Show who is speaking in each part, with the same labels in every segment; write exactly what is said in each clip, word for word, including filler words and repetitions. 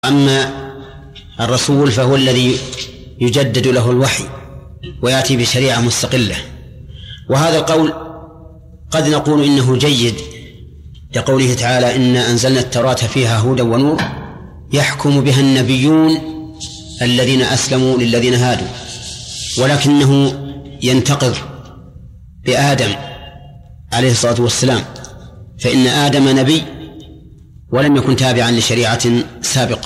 Speaker 1: أما الرسول فهو الذي يجدد له الوحي ويأتي بشريعة مستقلة. وهذا القول قد نقول إنه جيد لقوله تعالى: إنا أنزلنا التوراة فيها هدى ونور يحكم بها النبيون الذين أسلموا للذين هادوا، ولكنه ينتقض بآدم عليه الصلاة والسلام، فإن آدم نبي ولم يكن تابعا لشريعة سابقة،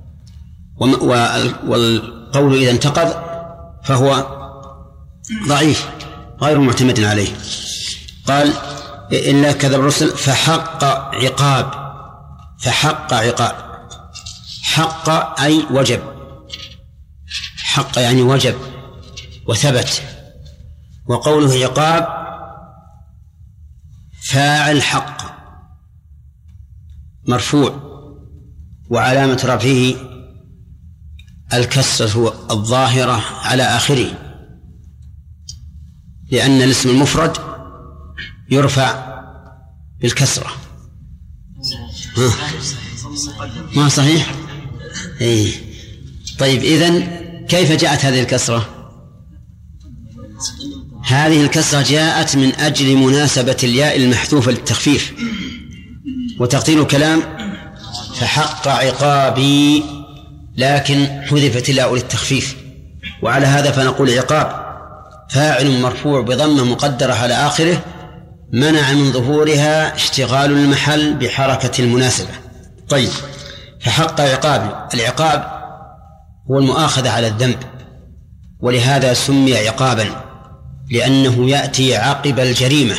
Speaker 1: والقول إذا انتقض فهو ضعيف غير معتمد عليه. قال: إلا كذب الرسل فحق عقاب. فحق عقاب، حق أي وجب، حق يعني وجب وثبت. وقوله عقاب فاعل حق مرفوع، وعلامة رفعه الكسرة الظاهرة على آخره، لأن الاسم المفرد يرفع بالكسرة. ما صحيح؟ إيه. طيب، إذن كيف جاءت هذه الكسرة؟ هذه الكسرة جاءت من أجل مناسبة الياء المحذوفة للتخفيف، وتقدير الكلام فحق عقابي، لكن حذفت الياء للتخفيف، وعلى هذا فنقول عقاب فاعل مرفوع بضمة مقدرة على آخره منع من ظهورها اشتغال المحل بحركة المناسبة. طيب، فحق عقاب، العقاب هو المؤاخذة على الذنب، ولهذا سمي عقابا لأنه يأتي عقب الجريمة،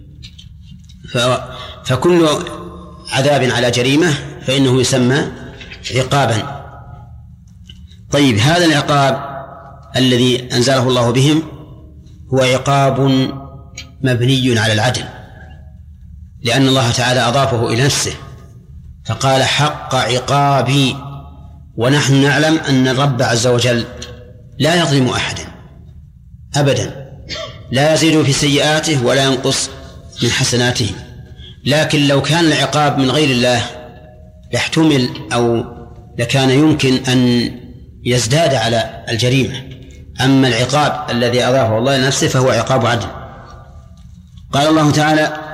Speaker 1: فكل عذاب على جريمة فإنه يسمى عقابا. طيب، هذا العقاب الذي أنزله الله بهم هو عقاب مبني على العدل، لأن الله تعالى أضافه إلى نفسه فقال حق عقابي، ونحن نعلم أن الرب عز وجل لا يظلم أحدا أبدا، لا يزيد في سيئاته ولا ينقص من حسناته. لكن لو كان العقاب من غير الله لاحتمل أو لكان يمكن أن يزداد على الجريمة، أما العقاب الذي أضافه الله لنفسه فهو عقاب عدل. قال الله تعالى: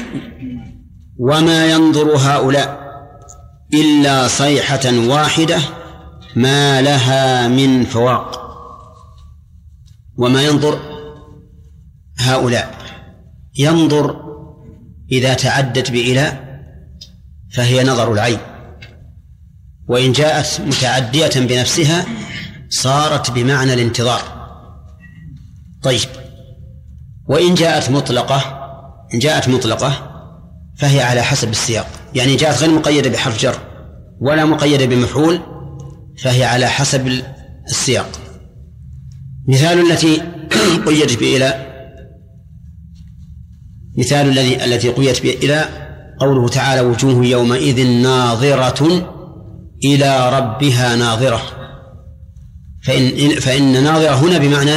Speaker 1: وما ينظر هؤلاء إلا صيحة واحدة ما لها من فواق. وما ينظر هؤلاء، ينظر إذا تعدت بإلى فهي نظر العين، وإن جاءت متعدية بنفسها صارت بمعنى الانتظار. طيب، وإن جاءت مطلقة إن جاءت مطلقة فهي على حسب السياق، يعني جاءت غير مقيدة بحرف جر ولا مقيدة بمفعول فهي على حسب السياق. مثال التي قيدت بإلى، مثال الذي التي قيدت بإلى قوله تعالى: وجوه يومئذ ناظرة إلى ربها ناظرة. فإن, فإن ناظرة هنا بمعنى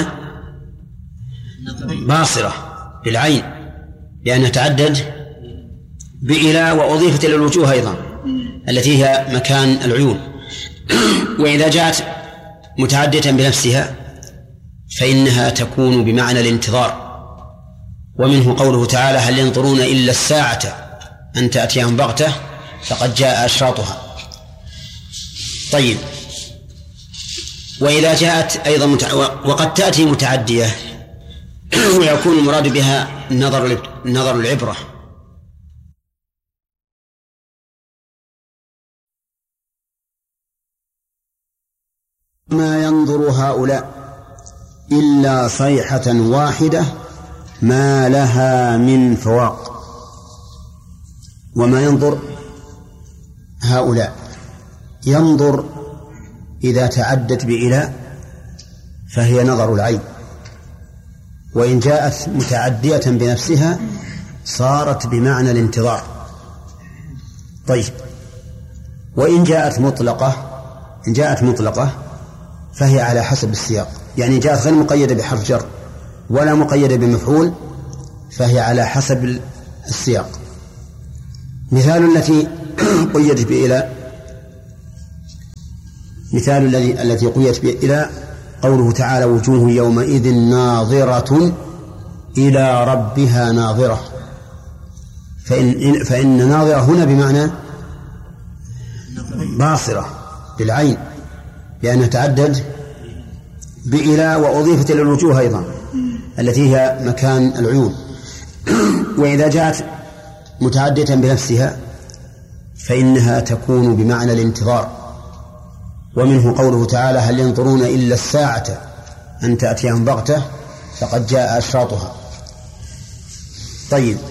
Speaker 1: باصرة بالعين، لأنها تعدد بإلى وأضيفت إلى الوجوه أيضا التي هي مكان العيون. وإذا جاءت متعدية بنفسها فإنها تكون بمعنى الانتظار. ومنه قوله تعالى: هل ينظرون إلا الساعة أن تأتيهم بغتة فقد جاء أشراطها. طيب، وإذا جاءت أيضا متع... وقد تأتي متعدية ويكون المراد بها نظر نظر العبرة. ما ينظر هؤلاء إلا صيحة واحدة ما لها من فواق. وما ينظر هؤلاء، ينظر إذا تعدت بإلى فهي نظر العين، وإن جاءت متعدية بنفسها صارت بمعنى الانتظار. طيب، وإن جاءت مطلقة إن جاءت مطلقة فهي على حسب السياق، يعني جاءت غير مقيدة بحرف جر ولا مقيدة بمفعول فهي على حسب السياق. مثال التي قيدت بإلى مثال الذي التي قويت إلى قوله تعالى وجوه يومئذ ناظرة إلى ربها ناظرة، فإن, فإن ناظرة هنا بمعنى باصرة بالعين، لأنها تعدد بإلى وأضيفت إلى الوجوه أيضا التي هي مكان العيون. وإذا جاءت متعددة بنفسها فإنها تكون بمعنى الانتظار، ومنه قوله تعالى هل ينظرون إلا الساعة أن تأتيهم بغتة فقد جاء أشراطها. طيب،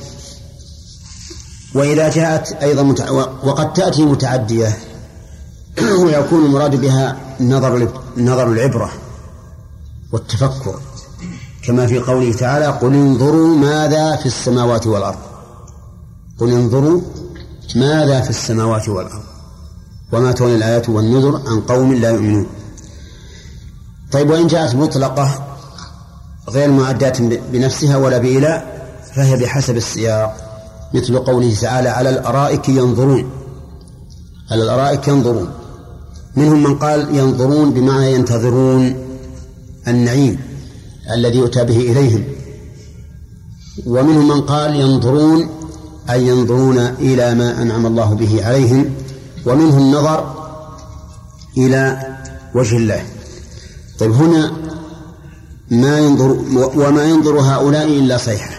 Speaker 1: وإذا جاءت أيضا متع... وقد تأتي متعدية ويكون المراد بها نظر نظر العبرة والتفكر، كما في قوله تعالى قل انظروا ماذا في السماوات والأرض، قل انظروا ماذا في السماوات والأرض وما تغني الآيات والنذر عن قوم لا يؤمنون. طيب، وإن جاءت مطلقة غير معدات بنفسها ولا بإلاء فهي بحسب السياق، مثل قوله تعالى على الأرائك ينظرون، على الأرائك ينظرون. منهم من قال ينظرون بمعنى ينتظرون النعيم الذي يؤتى به إليهم، ومنهم من قال ينظرون أي ينظرون إلى ما أنعم الله به عليهم، ومنهم النظر إلى وجه الله. طيب، هنا ما ينظر وما ينظر هؤلاء إلا صيحة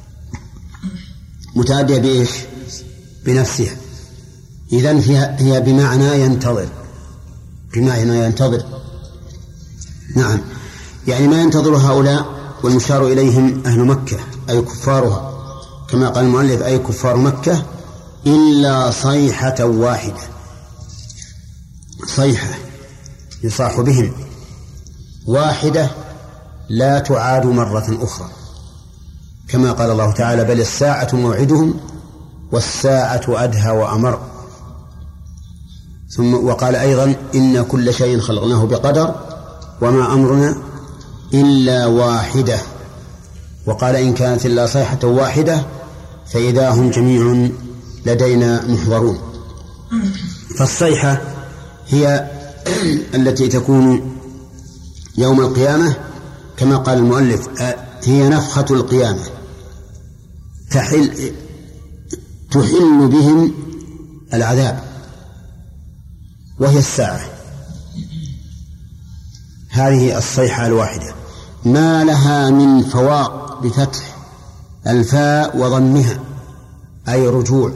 Speaker 1: متعدية بإيش؟ بنفسها، إذن هي بمعنى ينتظر، بمعنى ينتظر. نعم، يعني ما ينتظر هؤلاء والمشار إليهم أهل مكة أي كفارها، كما قال المؤلف أي كفار مكة، إلا صيحة واحدة، صيحة يصاح بهم واحدة لا تعاد مرة أخرى، كما قال الله تعالى بل الساعة موعدهم والساعة أدهى وأمر. ثم وقال أيضا إن كل شيء خلقناه بقدر وما أمرنا إلا واحدة، وقال إن كانت إلا صيحة واحدة فإذا هم جميع لدينا محضرون. فالصيحة هي التي تكون يوم القيامة، كما قال المؤلف هي نفخة القيامة تحل, تحل بهم العذاب، وهي الساعة. هذه الصيحة الواحدة ما لها من فواق بفتح الفاء وضمها أي رجوع،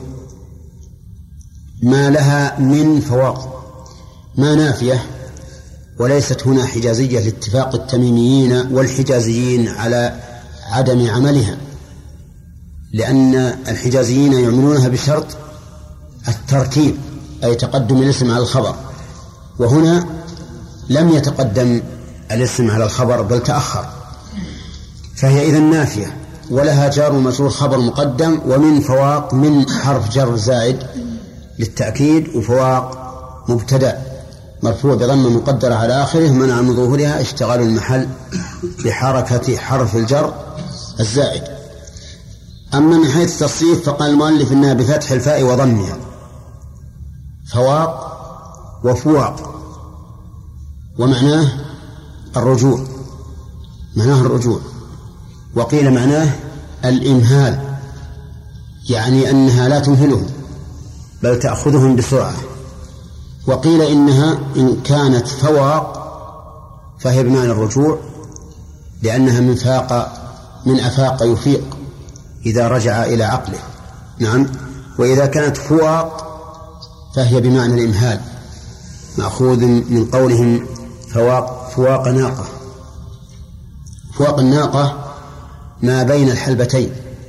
Speaker 1: ما لها من فواق، ما نافية وليست هنا حجازية لاتفاق التميميين والحجازيين على عدم عملها، لأن الحجازيين يعملونها بشرط الترتيب أي تقدم الاسم على الخبر، وهنا لم يتقدم الاسم على الخبر بل تأخر، فهي إذن نافية ولها جار ومجرور خبر مقدم، ومن فواق من حرف جر زائد للتأكيد، وفواق مبتدأ مرفوع بضمة مقدرة على آخره منع من ظهورها اشتغال المحل بحركة حرف الجر الزائد. أما من حيث التصريف فقال المؤلف إنها بفتح الفاء وضمها، فواق وفواق، ومعناه الرجوع، معناه الرجوع، وقيل معناه الإمهال، يعني أنها لا تمهلهم بل تأخذهم بسرعة، وقيل إنها إن كانت فواق فهي بمعنى الرجوع لأنها من فاق من أفاق يفيق إذا رجع إلى عقله. نعم، وإذا كانت فواق فهي بمعنى الإمهال، مأخوذ من قولهم فواق فواق ناقة. فواق الناقة ما بين الحلبتين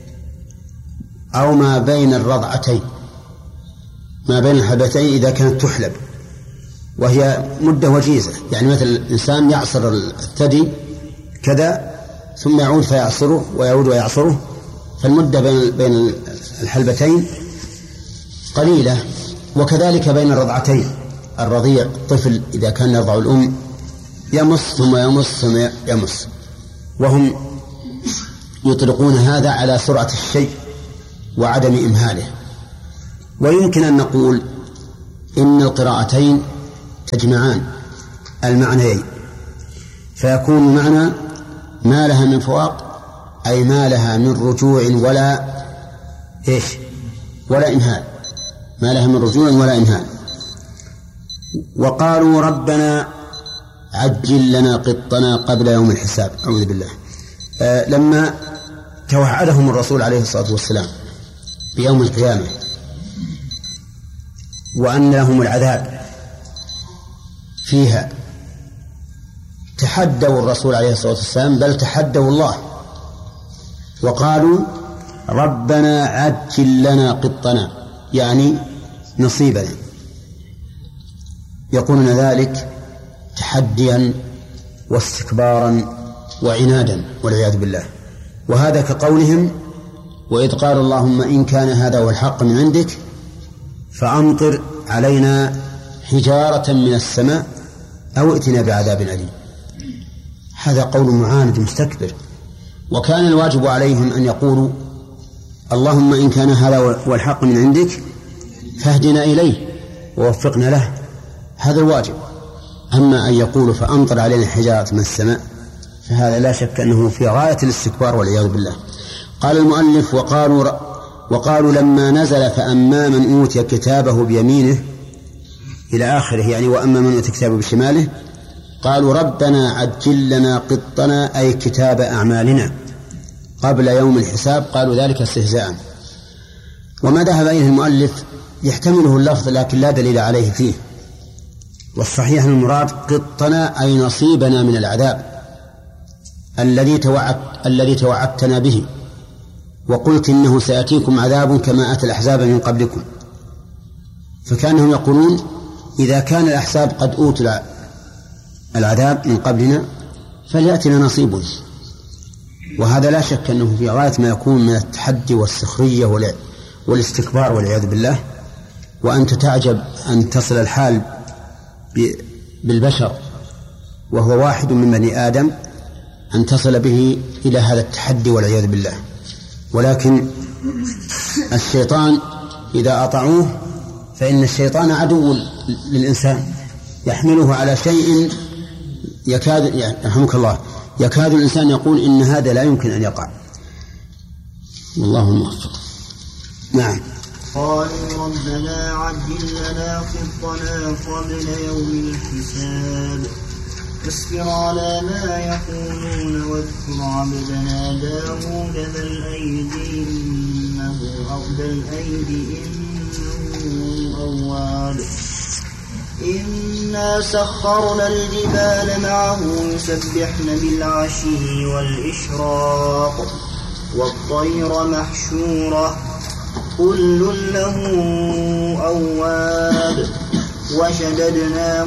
Speaker 1: أو ما بين الرضعتين، ما بين الحلبتين إذا كانت تحلب، وهي مدة وجيزة، يعني مثل الإنسان يعصر الثدي كذا ثم يعود فيعصره ويعود ويعصره، فالمدة بين بين الحلبتين قليلة. وكذلك بين الرضعتين، الرضيع الطفل إذا كان يرضع الأم يمص ثم يمص ثم يمص، وهم يطلقون هذا على سرعة الشيء وعدم إمهاله. ويمكن أن نقول إن القراءتين تجمعان المعنيين، فيكون المعنى ما لها من فواق، أي ما لها من رجوع ولا إيش ولا إنهاء، ما لها من رجوع ولا إنهاء. وقالوا ربنا عجل لنا قطنا قبل يوم الحساب. أعوذ بالله. آه لما توعدهم الرسول عليه الصلاة والسلام بيوم القيامة وأن لهم العذاب فيها، تحدوا الرسول عليه الصلاة والسلام، بل تحدوا الله وقالوا ربنا عجل لنا قطنا، يعني نصيبنا، يقولون ذلك تحديا واستكبارا وعنادا والعياذ بالله. وهذا كقولهم وإذ قال اللهم إن كان هذا هو الحق من عندك فأمطر علينا حجارة من السماء أو ائتنا بعذاب أليم. هذا قول معاند مستكبر، وكان الواجب عليهم أن يقولوا اللهم إن كان هذا هو الحق من عندك فاهدنا إليه ووفقنا له، هذا الواجب. أما أن يقولوا فأمطر علينا حجارة من السماء فهذا لا شك أنه في غاية الاستكبار والعياذ بالله. قال المؤلف وقالوا, وقالوا لما نزل فأما من أوتي كتابه بيمينه إلى آخره، يعني وأما من أوتي كتابه بشماله، قالوا ربنا عجل لنا قطنا أي كتاب أعمالنا قبل يوم الحساب. قالوا ذلك استهزاء. وما ذهب إليه المؤلف يحتمله اللفظ لكن لا دليل عليه فيه، والصحيح المراد قطنا أي نصيبنا من العذاب الذي توعد الذي توعدتنا به، وقلت إنه سيأتيكم عذاب كما أتى الأحزاب من قبلكم. فكانهم يقولون إذا كان الأحزاب قد أوتوا العذاب من قبلنا فليأتنا نصيبنا، وهذا لا شك أنه في غاية ما يكون من التحدي والسخرية والاستكبار والعياذ بالله. وأنت تعجب أن تصل الحال بالبشر وهو واحد من بني آدم أن تصل به إلى هذا التحدي والعياذ بالله. ولكن الشيطان إذا أطاعوه فإن الشيطان عدو للإنسان، يحمله على شيء يكاد يرحمك الله يكاد الإنسان يقول إن هذا لا يمكن أن يقع. والله الموفق. نعم.
Speaker 2: قالوا ربنا عجل لنا قطنا قبل يوم الحساب اصبر على ما يقولون واذكر عبدنا داود ذا الأيدي إنه ذا الأيدي إنه أواب إنا سخرنا الجبال معه يسبحن بالعشي والإشراق والطير محشورة كل له أواب وشددنا